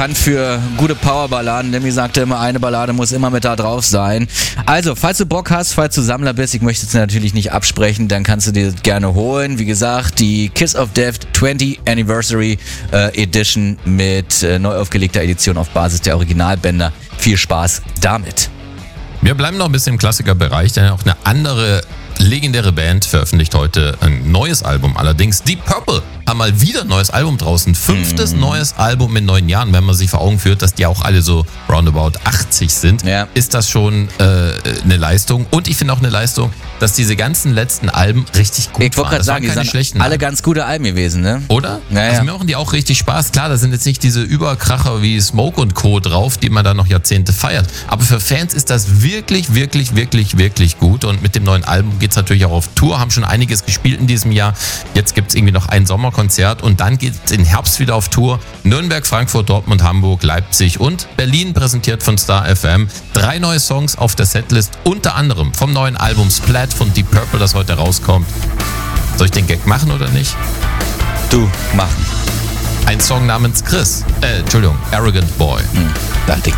bekannt für gute Powerballaden. Demi sagte immer, eine Ballade muss immer mit da drauf sein. Also, falls du Bock hast, falls du Sammler bist, ich möchte es natürlich nicht absprechen, dann kannst du dir das gerne holen. Wie gesagt, die Kiss of Death 20 Anniversary Edition mit neu aufgelegter Edition auf Basis der Originalbänder. Viel Spaß damit. Wir bleiben noch ein bisschen im Klassikerbereich, denn auch eine andere legendäre Band veröffentlicht heute ein neues Album. Allerdings Deep Purple haben mal wieder ein neues Album draußen. 5. neues Album in 9 Jahren. Wenn man sich vor Augen führt, dass die auch alle so roundabout 80 sind, ist das schon eine Leistung. Und ich finde auch eine Leistung, dass diese ganzen letzten Alben richtig gut waren. Ich wollte gerade sagen, die sind alle ganz gute Alben gewesen, ne? Oder? Ja. Also mir machen die auch richtig Spaß. Klar, da sind jetzt nicht diese Überkracher wie Smoke und Co. drauf, die man da noch Jahrzehnte feiert. Aber für Fans ist das wirklich, wirklich, wirklich, wirklich gut. Und mit dem neuen Album geht's natürlich auch auf Tour, haben schon einiges gespielt in diesem Jahr. Jetzt gibt's irgendwie noch ein Sommerkonzert und dann geht's im Herbst wieder auf Tour. Nürnberg, Frankfurt, Dortmund, Hamburg, Leipzig und Berlin, präsentiert von Star FM. 3 neue Songs auf der Setlist, unter anderem vom neuen Album Splat von Deep Purple, das heute rauskommt. Soll ich den Gag machen oder nicht? Du, machen. Ein Song namens Arrogant Boy. Dachte ich.